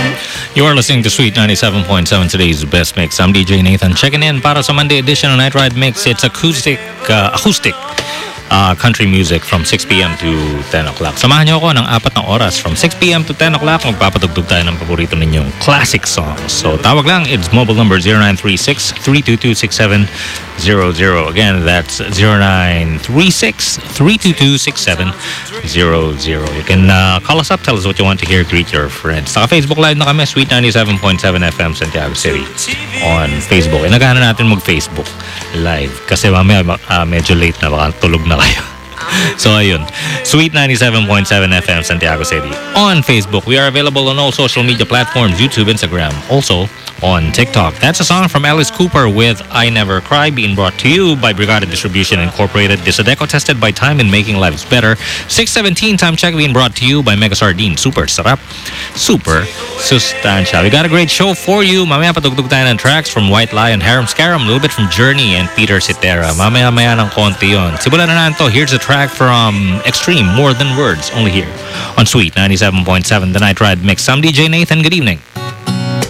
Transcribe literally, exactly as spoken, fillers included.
You are listening to Sweet ninety-seven point seven, today's best mix. I'm D J Nathan checking in para sa Monday edition of Night Ride Mix. It's acoustic, uh, acoustic uh, country music from six p.m. to ten o'clock. Samahan niyo ako ng apat na oras from six p.m. to ten o'clock. Magpapatugtog tayo ng paborito ninyong classic songs. So tawag lang, it's mobile number zero nine three six, three two two, six seven zero zero. Again, that's zero nine three six, three two two, six seven zero zero. You can uh, call us up, tell us what you want to hear, greet your friends. Saka Facebook Live na kami, Sweet ninety-seven point seven F M Santiago City on Facebook. Inagahan na natin mag-Facebook Live kasi mamaya uh, medyo late na, baka tulog na kayo. So ayun, Sweet ninety-seven point seven F M Santiago City on Facebook. We are available on all social media platforms, YouTube, Instagram, also on TikTok. That's a song from Alice Cooper with I Never Cry, being brought to you by Brigada Distribution Incorporated. This Adeco, tested by time in making lives better. six seventeen time check, being brought to you by Mega Sardine. Super sarap, super sustansya. We got a great show for you. Mamaya patugtog tayo ng tracks from White Lion, Harum Scarum, a little bit from Journey and Peter Cetera. Mamaya maya ng konti yun. Simulan na natin to. Here's a track from Extreme, More Than Words, only here on Sweet ninety-seven point seven, The Night Ride Mix. I'm D J Nathan. Good evening.